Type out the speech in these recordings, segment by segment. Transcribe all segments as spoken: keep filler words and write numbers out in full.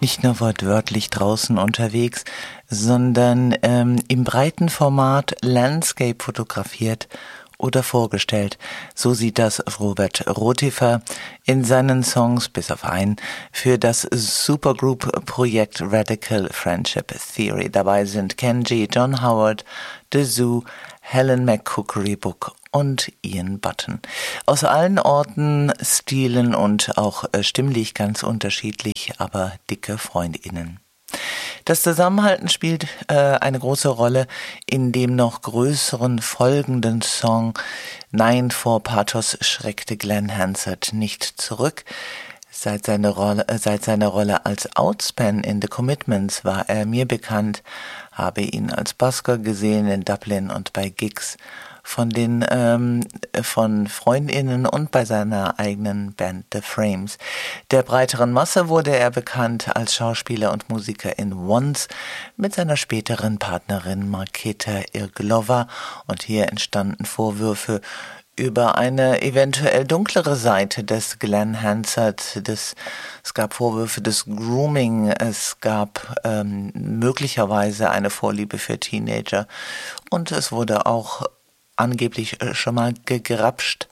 nicht nur wortwörtlich draußen unterwegs, sondern ähm, im breiten Format Landscape fotografiert oder vorgestellt. So sieht das Robert Rotifer in seinen Songs, bis auf einen, für das Supergroup-Projekt Radical Friendship Theory. Dabei sind Kenji, John Howard, The Zoo, Helen McCookery-Book und Ian Button. Aus allen Orten, Stilen und auch äh, stimmlich ganz unterschiedlich, aber dicke FreundInnen. Das Zusammenhalten spielt äh, eine große Rolle in dem noch größeren folgenden Song Nein, vor Pathos schreckte Glenn Hansard nicht zurück. Seit seiner Rolle, äh, seit seiner Rolle als Outspan in The Commitments war er mir bekannt, habe ihn als Busker gesehen in Dublin und bei Gigs von den ähm, von FreundInnen und bei seiner eigenen Band The Frames. Der breiteren Masse wurde er bekannt als Schauspieler und Musiker in Once mit seiner späteren Partnerin Marketa Irglova, und hier entstanden Vorwürfe über eine eventuell dunklere Seite des Glenn Hansard. Des, es gab Vorwürfe des Grooming, es gab ähm, möglicherweise eine Vorliebe für Teenager und es wurde auch angeblich schon mal gegrapscht.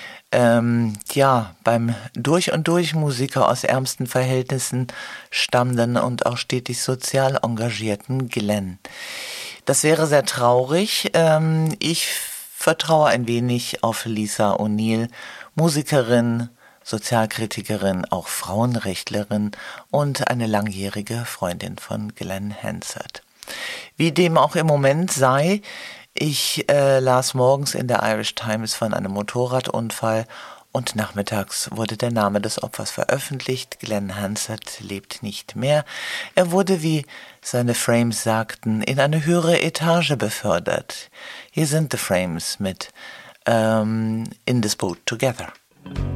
Ähm, ja, beim durch und durch Musiker aus ärmsten Verhältnissen stammenden und auch stetig sozial engagierten Glenn. Das wäre sehr traurig. Ähm, ich vertraue ein wenig auf Lisa O'Neill, Musikerin, Sozialkritikerin, auch Frauenrechtlerin und eine langjährige Freundin von Glenn Hansard. Wie dem auch im Moment sei, ich äh, las morgens in der Irish Times von einem Motorradunfall und nachmittags wurde der Name des Opfers veröffentlicht. Glenn Hansard lebt nicht mehr. Er wurde, wie seine Frames sagten, in eine höhere Etage befördert. Hier sind The Frames mit ähm, In This Boat Together.